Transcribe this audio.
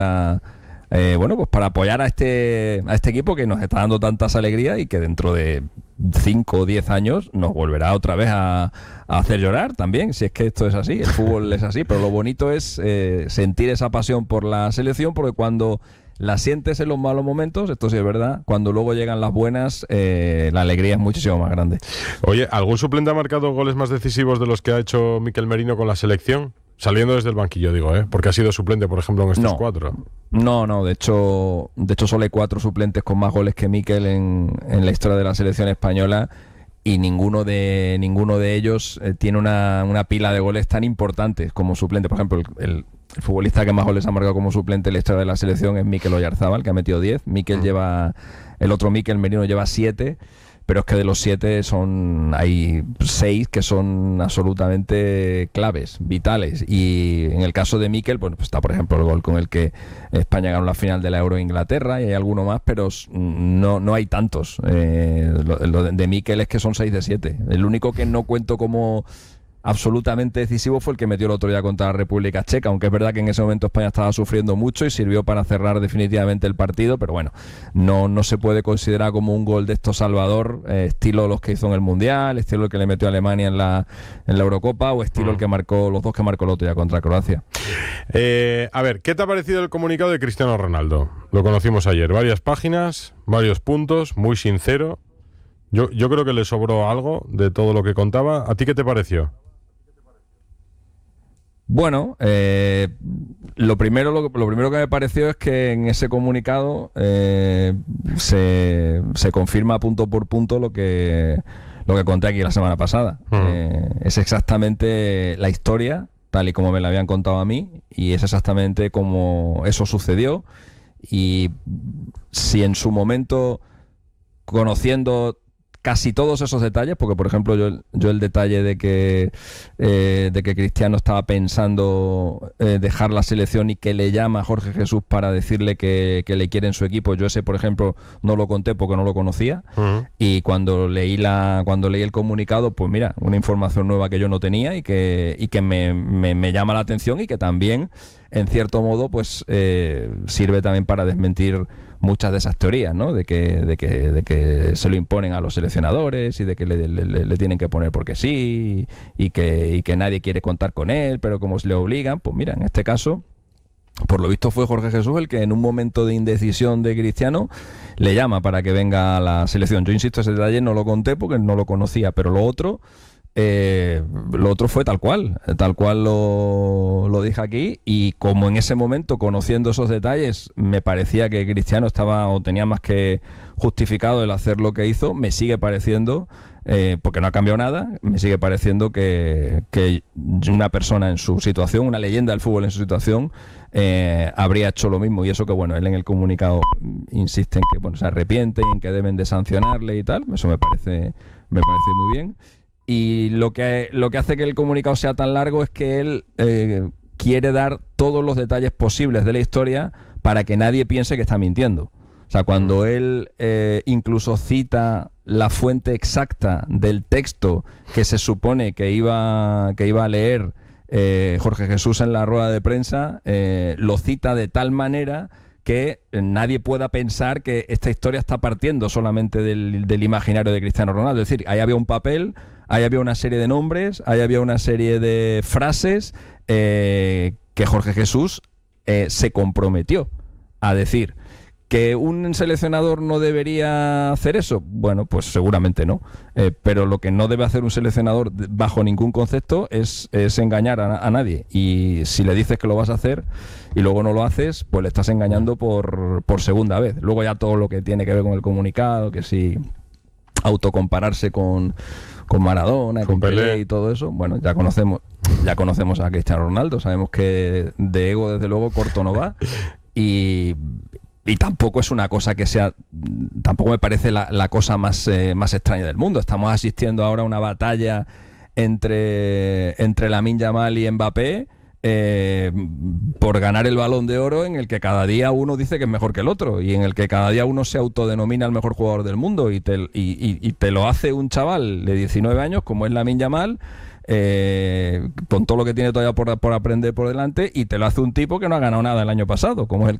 bueno, pues para apoyar a este equipo que nos está dando tantas alegrías y que dentro de 5 o 10 años nos volverá otra vez a hacer llorar también, si es que esto es así, el fútbol es así, pero lo bonito es sentir esa pasión por la selección, porque cuando la sientes en los malos momentos, esto sí es verdad, cuando luego llegan las buenas, la alegría es muchísimo más grande. Oye, ¿algún suplente ha marcado goles más decisivos de los que ha hecho Mikel Merino con la selección? Saliendo desde el banquillo, digo, porque ha sido suplente, por ejemplo, en estos 4. No, de hecho solo hay 4 suplentes con más goles que Mikel en la historia de la selección española, y ninguno de ellos tiene una pila de goles tan importantes como suplente. Por ejemplo, el futbolista que más goles ha marcado como suplente en la historia de la selección es Mikel Oyarzábal, que ha metido 10. El otro Mikel Merino lleva 7. Pero es que de los 7 hay 6 que son absolutamente claves, vitales. Y en el caso de Mikel, pues está, por ejemplo, el gol con el que España ganó la final de la Euro en Inglaterra, y hay alguno más, pero no hay tantos. Lo de Mikel es que son 6 de 7. El único que no cuento como absolutamente decisivo fue el que metió el otro día contra la República Checa, aunque es verdad que en ese momento España estaba sufriendo mucho y sirvió para cerrar definitivamente el partido, pero bueno, no se puede considerar como un gol de estos salvador, estilo los que hizo en el Mundial, estilo el que le metió a Alemania en la Eurocopa, o estilo el que marcó, los dos que marcó el otro día contra Croacia. A ver, ¿qué te ha parecido el comunicado de Cristiano Ronaldo? Lo conocimos ayer, varias páginas, varios puntos, muy sincero. Yo creo que le sobró algo de todo lo que contaba. ¿A ti qué te pareció? Bueno, lo primero que me pareció es que en ese comunicado se confirma punto por punto lo que conté aquí la semana pasada. Es exactamente la historia, tal y como me la habían contado a mí, y es exactamente como eso sucedió. Y si en su momento, conociendo casi todos esos detalles, porque por ejemplo yo el detalle de que Cristiano estaba pensando dejar la selección y que le llama a Jorge Jesús para decirle que le quiere en su equipo, yo ese por ejemplo no lo conté porque no lo conocía. Y cuando leí el comunicado, pues mira, una información nueva que yo no tenía y que me llama la atención, y que también en cierto modo pues sirve también para desmentir muchas de esas teorías, ¿no? De que se lo imponen a los seleccionadores y de que le tienen que poner porque sí, y que nadie quiere contar con él, pero como se le obligan, pues mira, en este caso, por lo visto fue Jorge Jesús el que en un momento de indecisión de Cristiano le llama para que venga a la selección. Yo insisto, ese detalle no lo conté porque no lo conocía, pero lo otro fue tal cual lo dije aquí, y como en ese momento, conociendo esos detalles, me parecía que Cristiano estaba o tenía más que justificado el hacer lo que hizo, me sigue pareciendo, porque no ha cambiado nada, me sigue pareciendo que una persona en su situación, una leyenda del fútbol en su situación, habría hecho lo mismo. Y eso que bueno, él en el comunicado insiste en que bueno, se arrepiente y en que deben de sancionarle y tal. Eso me parece muy bien. Y lo que hace que el comunicado sea tan largo es que él quiere dar todos los detalles posibles de la historia para que nadie piense que está mintiendo. O sea, cuando él incluso cita la fuente exacta del texto que se supone que iba a leer Jorge Jesús en la rueda de prensa, lo cita de tal manera que nadie pueda pensar que esta historia está partiendo solamente del imaginario de Cristiano Ronaldo. Es decir, ahí había un papel, ahí había una serie de nombres, ahí había una serie de frases que Jorge Jesús se comprometió a decir. ¿Que un seleccionador no debería hacer eso? Bueno, pues seguramente no. Pero lo que no debe hacer un seleccionador bajo ningún concepto es engañar a nadie. Y si le dices que lo vas a hacer y luego no lo haces, pues le estás engañando por segunda vez. Luego ya todo lo que tiene que ver con el comunicado, que si autocompararse con Maradona, con Pelé y todo eso, bueno, ya conocemos a Cristiano Ronaldo, sabemos que de ego desde luego corto no va. Y tampoco es una cosa que sea, tampoco me parece la cosa más extraña del mundo. Estamos asistiendo ahora a una batalla entre Lamine Yamal y Mbappé por ganar el Balón de Oro, en el que cada día uno dice que es mejor que el otro y en el que cada día uno se autodenomina el mejor jugador del mundo, y te lo hace un chaval de 19 años como es Lamine Yamal, con todo lo que tiene todavía por aprender por delante, y te lo hace un tipo que no ha ganado nada el año pasado, como es el